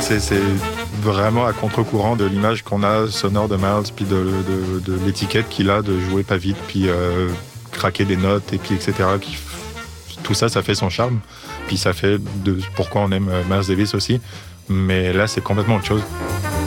c'est vraiment à contre-courant de l'image qu'on a sonore de Miles, puis de l'étiquette qu'il a de jouer pas vite, puis craquer des notes, et puis etc. Tout ça, ça fait son charme. Puis ça fait pourquoi on aime Miles Davis aussi. Mais là, c'est complètement autre chose.